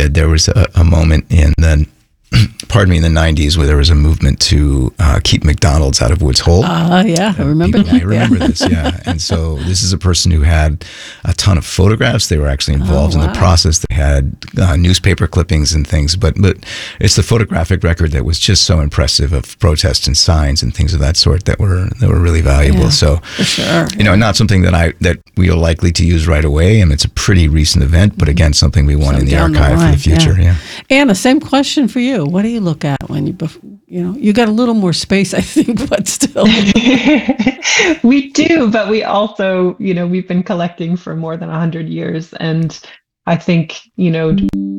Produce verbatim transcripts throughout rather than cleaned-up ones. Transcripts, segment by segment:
said, there was a, a moment in the, pardon me, in the nineties where there was a movement to uh, keep McDonald's out of Woods Hole. Uh, yeah, I remember People, that. I remember yeah. this, yeah. And so this is a person who had a ton of photographs. They were actually involved Oh, in wow. the process. They had uh, newspaper clippings and things, but but it's the photographic record that was just so impressive of protests and signs and things of that sort that were that were really valuable. Yeah, so, for sure. you know, not something that I that we are likely to use right away. I mean, it's a pretty recent event, but again, something we want Some in the down the archive for line, the future. yeah. Yeah. Anna, same question for you. What do you look at when you, bef- you know, you got a little more space, I think, but still. We do, but we also, you know, we've been collecting for more than one hundred years. And I think, you know,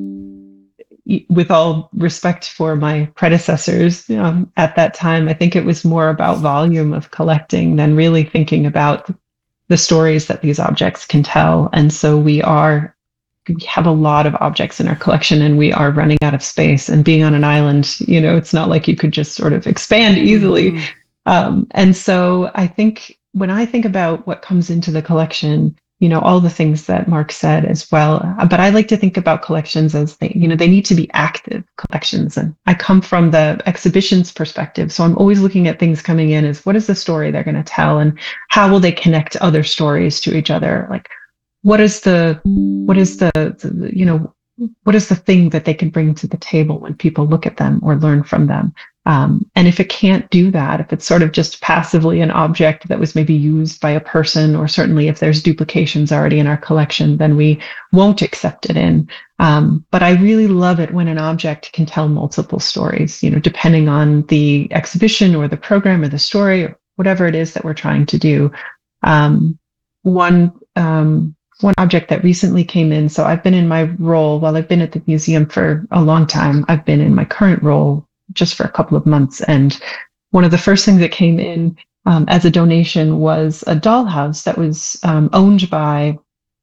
with all respect for my predecessors um, at that time, I think it was more about volume of collecting than really thinking about the stories that these objects can tell. And so we are we have a lot of objects in our collection and we are running out of space. And being on an island, you know, it's not like you could just sort of expand easily. Mm-hmm. Um, and so I think when I think about what comes into the collection, you know, all the things that Mark said as well, but I like to think about collections as they, you know, they need to be active collections. And I come from the exhibitions perspective. So I'm always looking at things coming in as what is the story they're going to tell and how will they connect other stories to each other? Like, what is the, what is the, the, you know, what is the thing that they can bring to the table when people look at them or learn from them? Um, and if it can't do that, if it's sort of just passively an object that was maybe used by a person, or certainly if there's duplications already in our collection, then we won't accept it in. Um, but I really love it when an object can tell multiple stories, you know, depending on the exhibition or the program or the story or whatever it is that we're trying to do. Um, one, um, One object that recently came in. So I've been in my role, while I've been at the museum for a long time, I've been in my current role just for a couple of months. And one of the first things that came in um, as a donation was a dollhouse that was um, owned by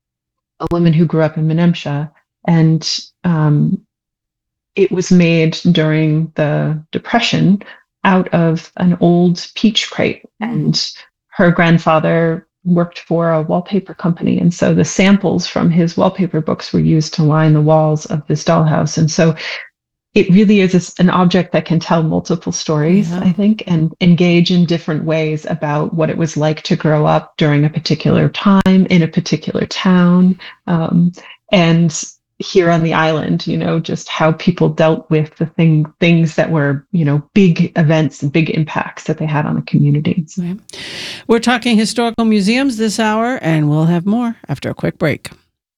a woman who grew up in Menemsha. And um, it was made during the Depression out of an old peach crate. And her grandfather worked for a wallpaper company. And so the samples from his wallpaper books were used to line the walls of this dollhouse. And so it really is a, an object that can tell multiple stories, yeah. I think, and engage in different ways about what it was like to grow up during a particular time in a particular town. Um, and here on the island, you know, just how people dealt with the thing, things that were, you know, big events and big impacts that they had on the communities. Right. We're talking historical museums this hour, and we'll have more after a quick break.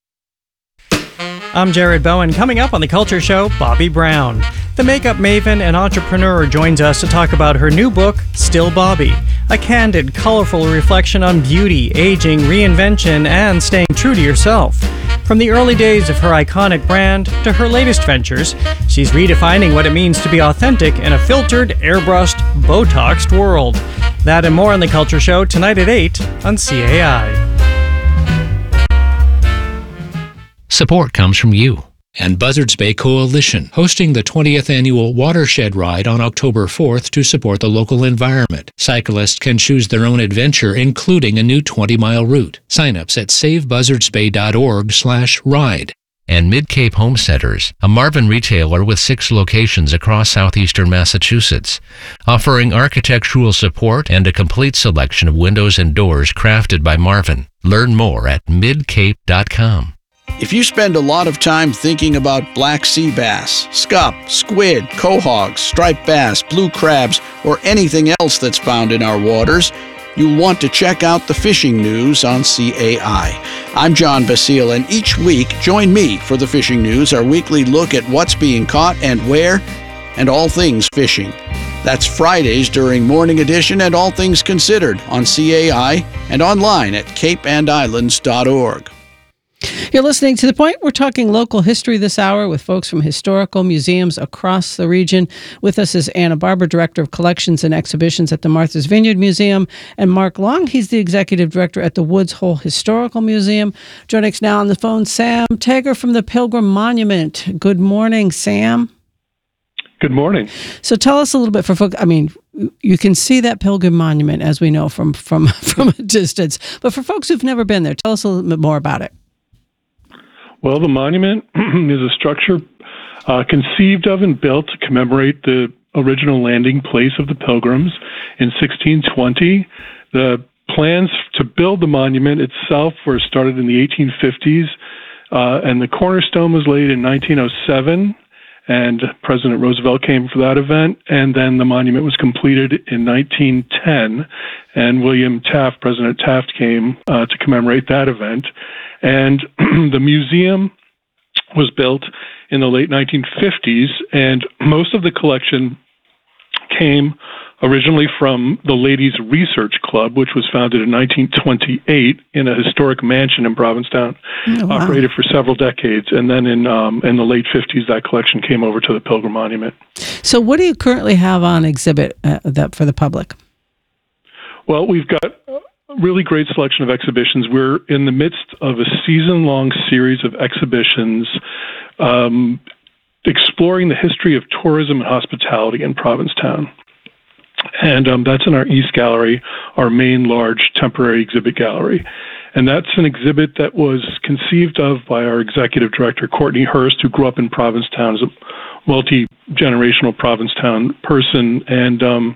I'm Jared Bowen. Coming up on The Culture Show, Bobbi Brown. The makeup maven and entrepreneur joins us to talk about her new book, Still Bobbi, a candid, colorful reflection on beauty, aging, reinvention, and staying true to yourself. From the early days of her iconic brand to her latest ventures, she's redefining what it means to be authentic in a filtered, airbrushed, Botoxed world. That and more on The Culture Show tonight at eight on C A I. Support comes from you and Buzzards Bay Coalition, hosting the twentieth Annual Watershed Ride on October fourth to support the local environment. Cyclists can choose their own adventure, including a new twenty-mile route. Sign-ups at save buzzards bay dot org slash ride. And Mid-Cape Home Centers, a Marvin retailer with six locations across southeastern Massachusetts, offering architectural support and a complete selection of windows and doors crafted by Marvin. Learn more at mid cape dot com. If you spend a lot of time thinking about black sea bass, scup, squid, quahogs, striped bass, blue crabs, or anything else that's found in our waters, you'll want to check out the fishing news on C A I. I'm John Basile, and each week, join me for the Fishing News, our weekly look at what's being caught and where, and all things fishing. That's Fridays during Morning Edition and All Things Considered on C A I and online at cape and islands dot org. You're listening to The Point. We're talking local history this hour with folks from historical museums across the region. With us is Anna Barber, Director of Collections and Exhibitions at the Martha's Vineyard Museum, and Mark Long. He's the Executive Director at the Woods Hole Historical Museum. Joining us now on the phone, Sam Tager from the Pilgrim Monument. Good morning, Sam. Good morning. So tell us a little bit for folks. I mean, you can see that Pilgrim Monument, as we know, from, from, from a distance. But for folks who've never been there, tell us a little bit more about it. Well, the monument is a structure uh, conceived of and built to commemorate the original landing place of the Pilgrims in sixteen twenty. The plans to build the monument itself were started in the eighteen fifties, uh, and the cornerstone was laid in nineteen oh seven, and President Roosevelt came for that event, and then the monument was completed in nineteen ten, and William Taft, President Taft, came uh, to commemorate that event. And the museum was built in the late nineteen fifties, and most of the collection came originally from the Ladies Research Club, which was founded in nineteen twenty-eight in a historic mansion in Provincetown, oh, wow. operated for several decades. And then in um, in the late fifties, that collection came over to the Pilgrim Monument. So what do you currently have on exhibit uh, that for the public? Well, we've got a really great selection of exhibitions. We're in the midst of a season-long series of exhibitions um, exploring the history of tourism and hospitality in Provincetown. And um, that's in our East Gallery, our main large temporary exhibit gallery. And that's an exhibit that was conceived of by our executive director, Courtney Hurst, who grew up in Provincetown as a multi-generational Provincetown person. And um,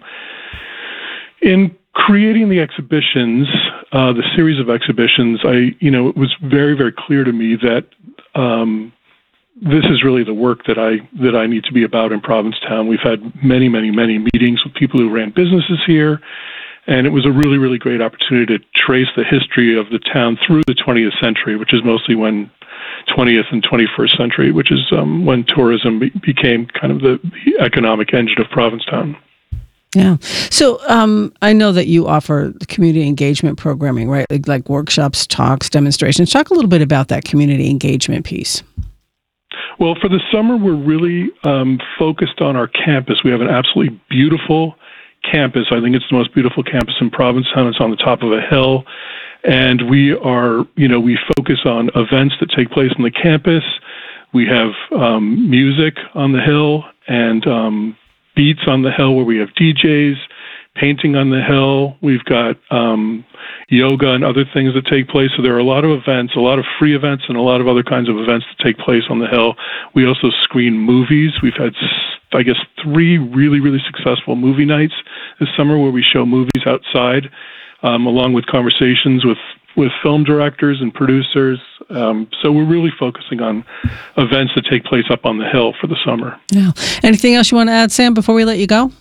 in creating the exhibitions, uh, the series of exhibitions, I, you know, it was very, very clear to me that um, this is really the work that I that I need to be about in Provincetown. We've had many, many, many meetings with people who ran businesses here, and it was a really, really great opportunity to trace the history of the town through the twentieth century, which is mostly when twentieth and twenty-first century, which is um, when tourism be- became kind of the, the economic engine of Provincetown. Yeah. So um, I know that you offer community engagement programming, right? Like, like workshops, talks, demonstrations. Talk a little bit about that community engagement piece. Well, for the summer, we're really um, focused on our campus. We have an absolutely beautiful campus. I think it's the most beautiful campus in Provincetown. It's on the top of a hill. And we are, you know, we focus on events that take place on the campus. We have um, music on the hill and um, beats on the hill where we have D Js, painting on the hill. We've got um, yoga and other things that take place. So there are a lot of events, a lot of free events, and a lot of other kinds of events that take place on the hill. We also screen movies. We've had, I guess, three really, really successful movie nights this summer where we show movies outside, um, along with conversations with, with film directors and producers. Um, so we're really focusing on events that take place up on the hill for the summer. Yeah. Anything else you want to add, Sam, before we let you go?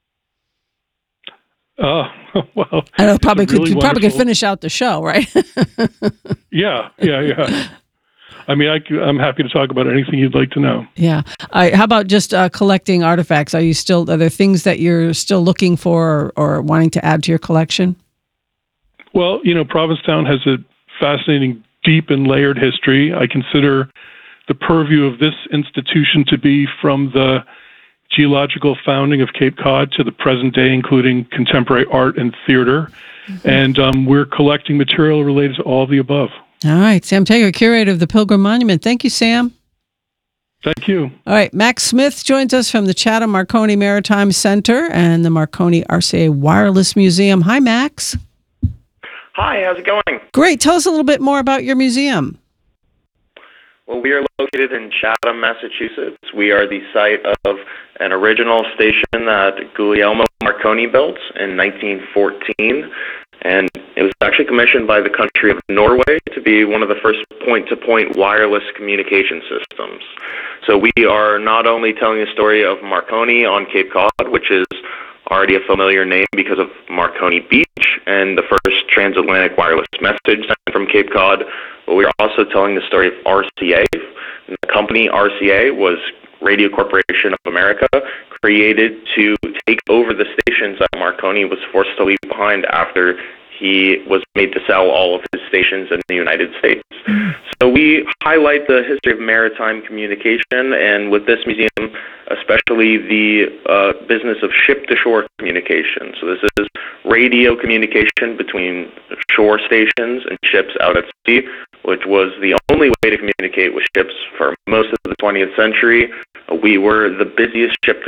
Oh, well. I know probably could really you probably could wonderful... finish out the show, right? yeah, yeah, yeah. I mean, I, I'm happy to talk about anything you'd like to know. Yeah. I, how about just uh, collecting artifacts? Are you still? Are there things that you're still looking for or, or wanting to add to your collection? Well, you know, Provincetown has a fascinating, deep and layered history. I consider the purview of this institution to be from the geological founding of Cape Cod to the present day, including contemporary art and theater. Mm-hmm. And um, we're collecting material related to all of the above. All right. Sam Tager, curator of the Pilgrim Monument. Thank you, Sam. Thank you. All right. Max Smith joins us from the Chatham Marconi Maritime Center and the Marconi R C A Wireless Museum. Hi, Max. Hi, how's it going? Great. Tell us a little bit more about your museum. Well, we are located in Chatham, Massachusetts. We are the site of an original station that Guglielmo Marconi built in nineteen fourteen, and it was actually commissioned by the country of Norway to be one of the first point-to-point wireless communication systems. So we are not only telling the story of Marconi on Cape Cod, which is already a familiar name because of Marconi Beach and the first transatlantic wireless message sent from Cape Cod, but we are also telling the story of R C A. And the company R C A was Radio Corporation of America, created to take over the stations that Marconi was forced to leave behind after he was made to sell all of his stations in the United States. So we highlight the history of maritime communication, and with this museum, especially the uh, business of ship-to-shore communication. So this is radio communication between shore stations and ships out at sea, which was the only way to communicate with ships for most of the twentieth century. We were the busiest ship-to-shore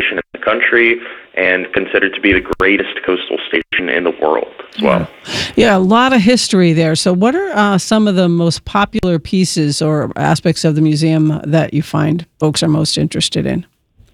station in the country and considered to be the greatest coastal station in the world as well. Yeah, yeah, a lot of history there. So what are uh, some of the most popular pieces or aspects of the museum that you find folks are most interested in?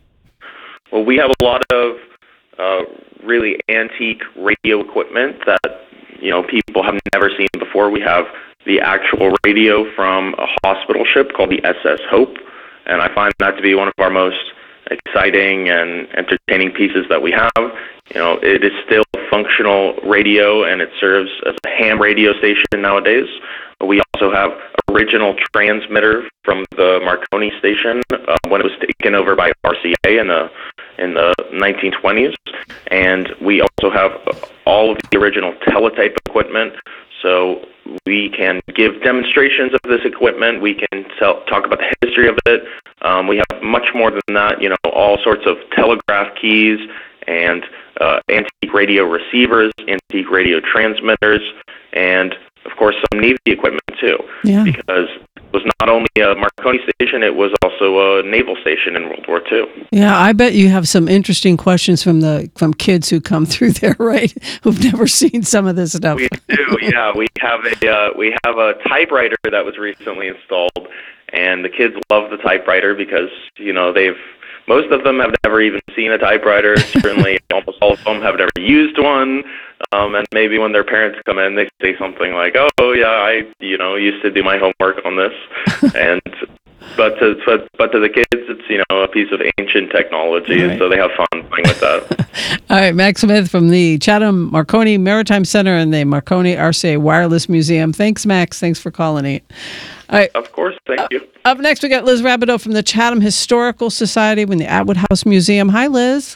Well, we have a lot of uh, really antique radio equipment that, you know, people have never seen before. We have the actual radio from a hospital ship called the S S Hope, and I find that to be one of our most exciting and entertaining pieces that we have. You know, it is still a functional radio, and it serves as a ham radio station nowadays. We also have original transmitter from the Marconi station uh, when it was taken over by R C A in the in the nineteen twenties, and we also have all of the original teletype equipment. So we can give demonstrations of this equipment. We can tell, talk about the history of it. Um, we have much more than that. You know, all sorts of telegraph keys and uh, antique radio receivers, antique radio transmitters, and of course some Navy equipment too. Yeah. Because it was not only a Marconi station, it was also a naval station in World War Two. Yeah, I bet you have some interesting questions from the from kids who come through there, right? Who've never seen some of this stuff. We do, yeah. We have a uh, we have a typewriter that was recently installed, and the kids love the typewriter because, you know, they've most of them have never even seen a typewriter. Certainly, almost all of them have never used one. Um, and maybe when their parents come in, they say something like, "Oh, yeah, I, you know, used to do my homework on this." and but to but, but to the kids, it's, you know, a piece of ancient technology, right. So they have fun playing with that. All right, Max Smith from the Chatham Marconi Maritime Center and the Marconi R C A Wireless Museum. Thanks, Max. Thanks for calling in. All right. Of course. Thank uh, you. Up next, we got Liz Rabideau from the Chatham Historical Society in the Atwood House Museum. Hi, Liz.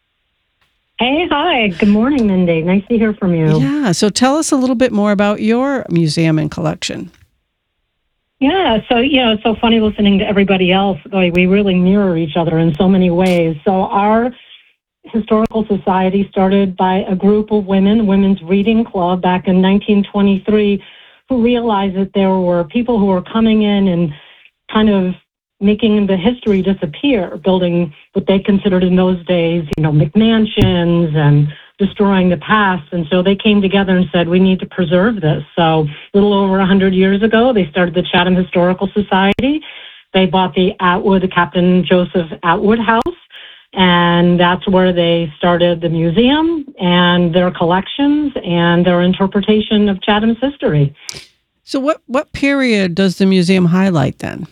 Hey, hi. Good morning, Mindy. Nice to hear from you. Yeah, so tell us a little bit more about your museum and collection. Yeah, so, you know, it's so funny listening to everybody else. Like, we really mirror each other in so many ways. So our Historical Society started by a group of women, Women's Reading Club, back in nineteen twenty-three, who realized that there were people who were coming in and kind of making the history disappear, building what they considered in those days, you know, McMansions and destroying the past. And so they came together and said, we need to preserve this. So a little over one hundred years ago, they started the Chatham Historical Society. They bought the Atwood, the Captain Joseph Atwood House, and that's where they started the museum and their collections and their interpretation of Chatham's history. So what, what period does the museum highlight then?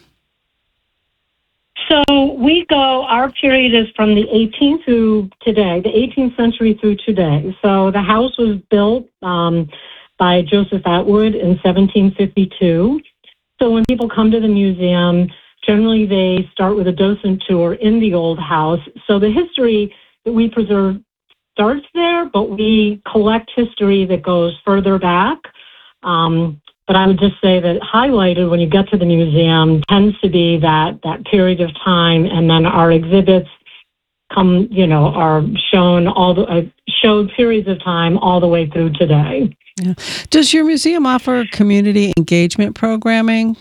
So we go, our period is from the eighteenth through today, the eighteenth century through today. So the house was built um, by Joseph Atwood in seventeen fifty-two. So when people come to the museum, generally they start with a docent tour in the old house. So the history that we preserve starts there, but we collect history that goes further back. Um, But I would just say that highlighted when you get to the museum tends to be that, that period of time, and then our exhibits come, you know, are shown all the uh, showed periods of time all the way through today. Yeah. Does your museum offer community engagement programming?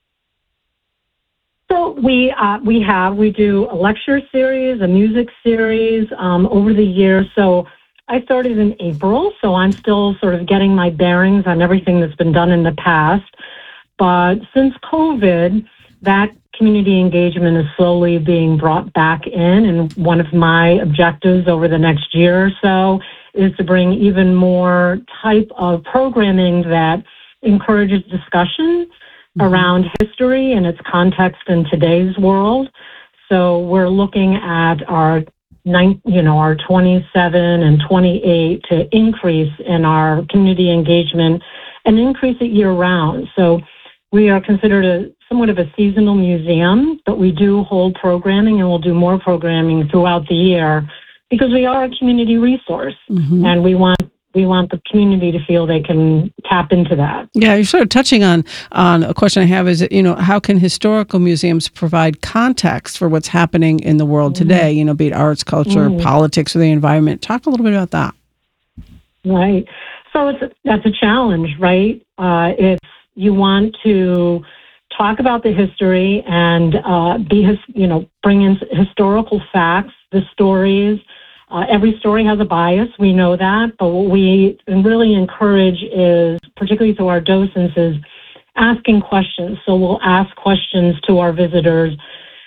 So we uh, we have we do a lecture series, a music series um, over the years. So I started in April, so I'm still sort of getting my bearings on everything that's been done in the past. But since COVID, that community engagement is slowly being brought back in. And one of my objectives over the next year or so is to bring even more type of programming that encourages discussion mm-hmm. around history and its context in today's world. So we're looking at our Nine, you know, our twenty-seven and twenty-eight to increase in our community engagement and increase it year round. So we are considered a somewhat of a seasonal museum, but we do hold programming and we'll do more programming throughout the year because we are a community resource mm-hmm. and we want we want the community to feel they can tap into that. Yeah, you're sort of touching on on a question I have is, you know, how can historical museums provide context for what's happening in the world mm-hmm. today, you know, be it arts, culture, mm-hmm. politics, or the environment? Talk a little bit about that. Right. So it's that's a challenge, right? Uh, it's you want to talk about the history and uh, be, his, you know, bring in historical facts the stories. Uh, every story has a bias. We know that. But what we really encourage is, particularly through our docents, is asking questions. So we'll ask questions to our visitors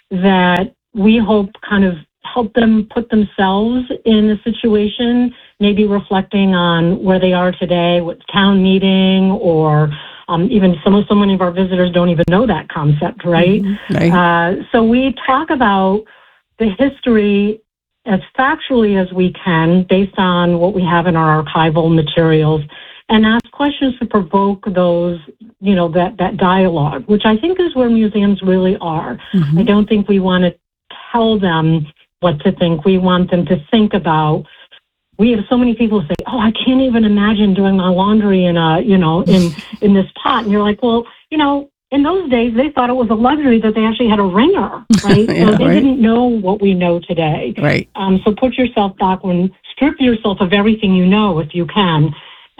that we hope kind of help them put themselves in a situation, maybe reflecting on where they are today, what town meeting, or um, even some of so many of our visitors don't even know that concept, right? Mm-hmm. Right. Uh, so we talk about the history as factually as we can, based on what we have in our archival materials, and ask questions to provoke those, you know, that, that dialogue, which I think is where museums really are. Mm-hmm. I don't think we want to tell them what to think. We want them to think about. We have so many people say, "Oh, I can't even imagine doing my laundry in a, you know, in in this pot." And you're like, "Well, you know, in those days they thought it was a luxury that they actually had a wringer, right? Yeah, so they right. didn't know what we know today, Right. Um, so put yourself back when strip yourself of everything you know if you can,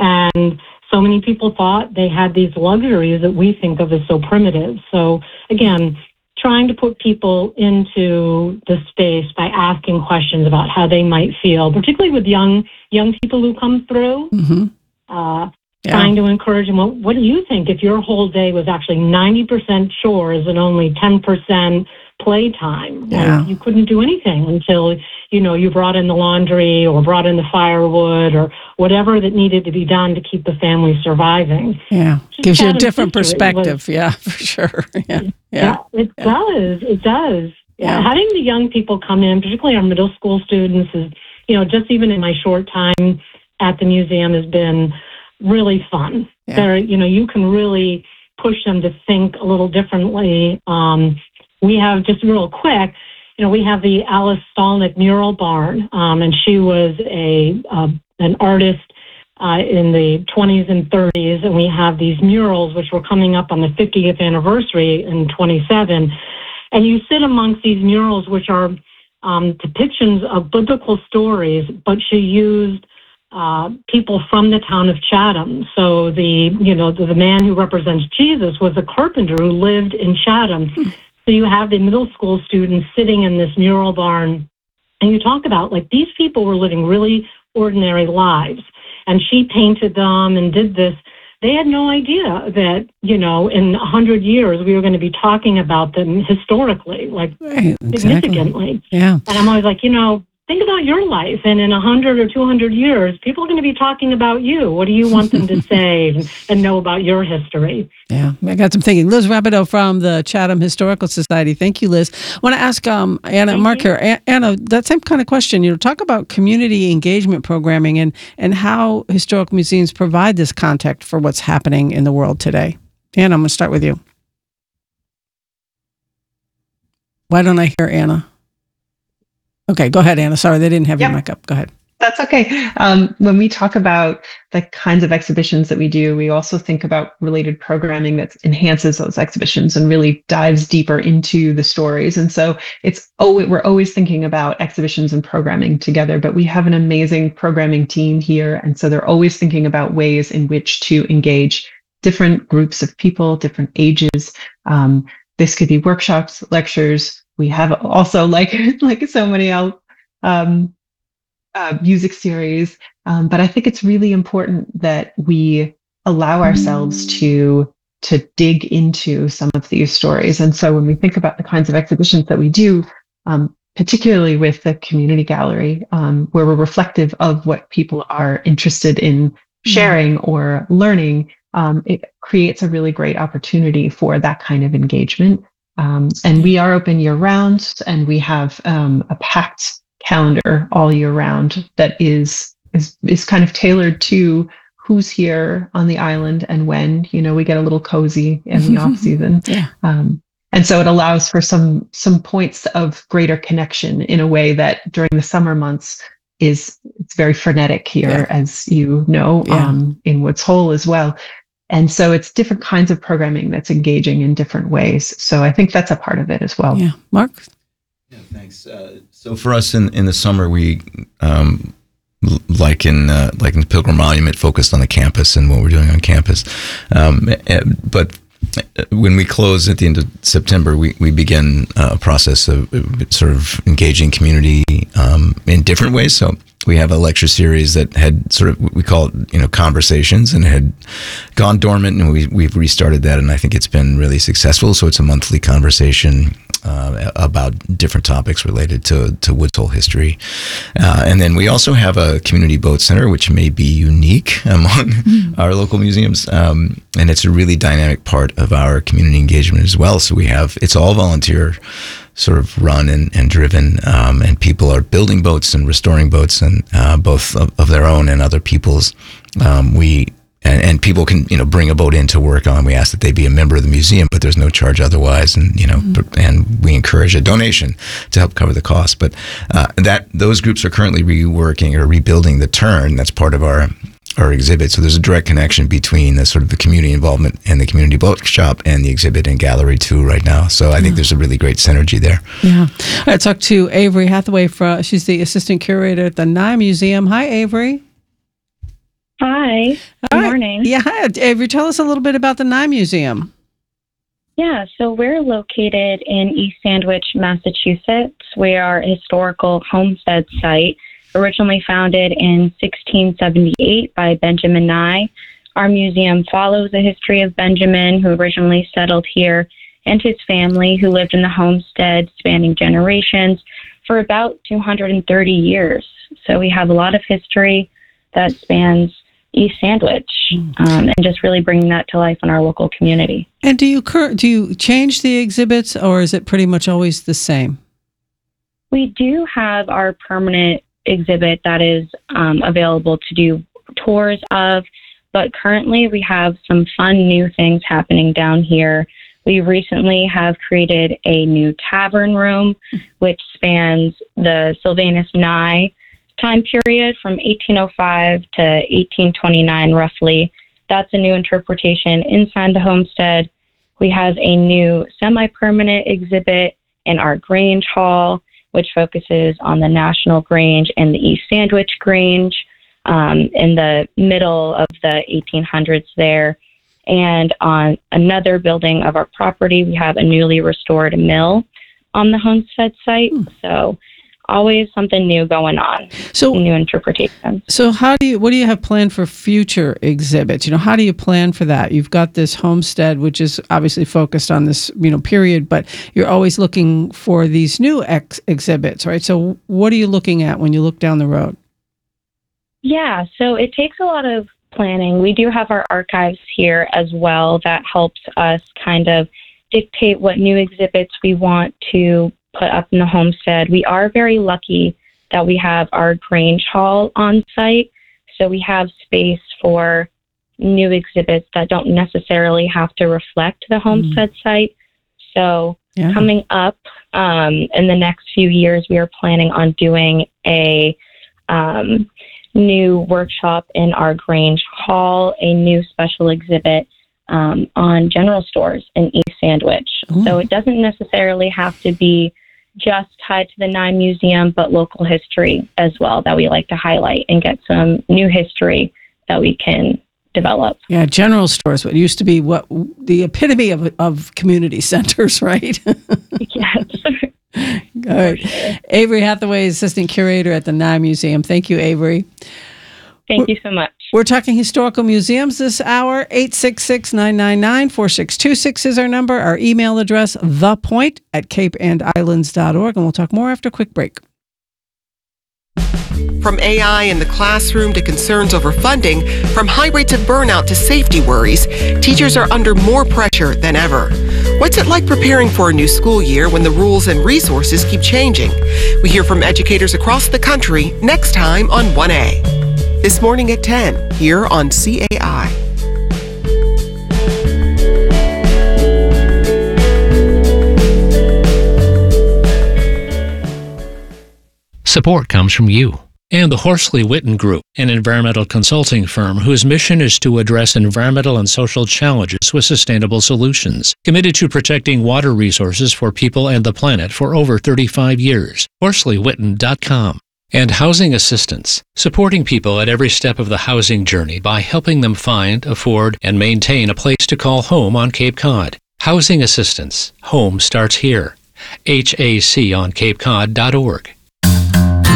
and so many people thought they had these luxuries that we think of as so primitive. So again, trying to put people into the space by asking questions about how they might feel, particularly with young young people who come through, Mm-hmm. uh, Yeah. trying to encourage them. Well, what do you think if your whole day was actually ninety percent chores and only ten percent playtime? Yeah. Like you couldn't do anything until, you know, you brought in the laundry or brought in the firewood or whatever that needed to be done to keep the family surviving. Yeah. Just Gives you a Chatham's different history perspective. was- Yeah, for sure. Yeah. yeah, Yeah. it Yeah. does. It does. Yeah. Yeah. Having the young people come in, particularly our middle school students, is, you know, just even in my short time at the museum has been really fun. Yeah. They're, you know, you can really push them to think a little differently. Um, we have, just real quick, you know, we have the Alice Stalnick Mural Barn, um, and she was a uh, an artist uh, in the twenties and thirties, and we have these murals which were coming up on the fiftieth anniversary in twenty-seven. And you sit amongst these murals, which are um, depictions of biblical stories, but she used uh, people from the town of Chatham. So the, you know, the, the man who represents Jesus was a carpenter who lived in Chatham. So you have the middle school students sitting in this mural barn, and you talk about, like, these people were living really ordinary lives, and she painted them and did this. They had no idea that, you know, in a hundred years we were going to be talking about them historically, like Right. Exactly. significantly. Yeah. And I'm always like, you know, think about your life, and in a hundred or two hundred years, people are going to be talking about you. What do you want them to say and, and know about your history? Yeah, I got some thinking. Liz Rabideau from the Chatham Historical Society. Thank you, Liz. I want to ask um, Anna and Mark here. A- Anna, that same kind of question. You know, talk about community engagement programming and and how historic museums provide this context for what's happening in the world today. Anna, I'm going to start with you. Why don't I hear Anna? Okay, go ahead, Anna. Sorry, they didn't have Yep. your mic up. Go ahead. That's okay. Um, when we talk about the kinds of exhibitions that we do, we also think about related programming that enhances those exhibitions and really dives deeper into the stories. And so it's oh, we're always thinking about exhibitions and programming together, but we have an amazing programming team here. And so they're always thinking about ways in which to engage different groups of people, different ages. Um, this could be workshops, lectures. We have also, like like so many else, um, uh, music series. Um, but I think it's really important that we allow ourselves to to dig into some of these stories. And so when we think about the kinds of exhibitions that we do, um, particularly with the community gallery, um, where we're reflective of what people are interested in sharing or learning, um, it creates a really great opportunity for that kind of engagement. Um, and we are open year round, and we have um, a packed calendar all year round that is, is is kind of tailored to who's here on the island and when. You know, we get a little cozy in the off season, Yeah. um, and so it allows for some some points of greater connection in a way that during the summer months is it's very frenetic here, Yeah. as you know, Yeah. um, in Woods Hole as well. And so it's different kinds of programming that's engaging in different ways. So I think that's a part of it as well. Yeah. Mark? Yeah, thanks. Uh, so for us in, in the summer, we um, l- like in uh, like in the Pilgrim Monument, focused on the campus and what we're doing on campus. Um, eh, but when we close at the end of September, we, we begin a process of sort of engaging community um, in different ways. So we have a lecture series that had sort of, we call it, you know, conversations, and had gone dormant, and we, we've restarted that, and I think it's been really successful. So it's a monthly conversation uh, about different topics related to, to Woods Hole history. Uh, and then we also have a community boat center, which may be unique among mm. our local museums. Um, and it's a really dynamic part of our community engagement as well. So we have, it's all volunteer sort of run and, and driven, um, and people are building boats and restoring boats, and uh, both of, of their own and other people's. Um, we and, and people can, you know, bring a boat in to work on. We ask that they be a member of the museum, but there's no charge otherwise, and you know, mm-hmm. and we encourage a donation to help cover the cost. But uh, that those groups are currently reworking or rebuilding the Turn. That's part of our. Our exhibit. So there's a direct connection between the sort of the community involvement and the community boat shop and the exhibit and gallery too right now. So I think there's a really great synergy there. Yeah. I talked to Avery Hathaway. For, she's the assistant curator at the Nye Museum. Hi, Avery. Hi. Good Hi. morning. Yeah, hi, Avery. Tell us a little bit about the Nye Museum. Yeah, so we're located in East Sandwich, Massachusetts. We are a historical homestead site, originally founded in sixteen seventy-eight by Benjamin Nye. Our museum follows the history of Benjamin, who originally settled here, and his family, who lived in the homestead spanning generations for about two hundred thirty years. So we have a lot of history that spans East Sandwich, um, and just really bringing that to life in our local community. And do you cur- do you change the exhibits, or is it pretty much always the same? We do have our permanent exhibit that is um, available to do tours of, but currently we have some fun new things happening down here. We recently have created a new tavern room, which spans the Sylvanus Nye time period from eighteen oh five to eighteen twenty-nine roughly. That's a new interpretation inside the homestead. We have a new semi-permanent exhibit in our Grange Hall, which focuses on the National Grange and the East Sandwich Grange um, in the middle of the eighteen hundreds there. And on another building of our property, we have a newly restored mill on the homestead site. Hmm. So always something new going on, so new interpretations. So how do you, what do you have planned for future exhibits? You know, how do you plan for that? You've got this homestead, which is obviously focused on this, you know, period, but you're always looking for these new ex- exhibits, right? So what are you looking at when you look down the road? Yeah, so it takes a lot of planning. We do have our archives here as well that helps us kind of dictate what new exhibits we want to put up in the homestead. We are very lucky that we have our Grange Hall on site, so we have space for new exhibits that don't necessarily have to reflect the homestead mm. site. So yeah. coming up um, in the next few years, we are planning on doing a um, new workshop in our Grange Hall, a new special exhibit um, on general stores in East Sandwich. Ooh. So it doesn't necessarily have to be just tied to the Nye Museum, but local history as well that we like to highlight and get some new history that we can develop. Yeah, general stores, what used to be what the epitome of of community centers, right? Yes. All right. Sure. Avery Hathaway, assistant curator at the Nye Museum. Thank you, Avery. Thank We're, you so much. We're talking historical museums this hour. eight six six, nine nine nine, four six two six is our number. Our email address, thepoint at cape and islands dot org. And we'll talk more after a quick break. From A I in the classroom to concerns over funding, from high rates of burnout to safety worries, teachers are under more pressure than ever. What's it like preparing for a new school year when the rules and resources keep changing? We hear from educators across the country next time on one A. This morning at ten, here on C A I. Support comes from you and the Horsley Witten Group, an environmental consulting firm whose mission is to address environmental and social challenges with sustainable solutions. Committed to protecting water resources for people and the planet for over thirty-five years. Horsley Witten dot com. And housing assistance, supporting people at every step of the housing journey by helping them find, afford, and maintain a place to call home on Cape Cod. Housing assistance. Home starts here. H A C on cape cod dot org.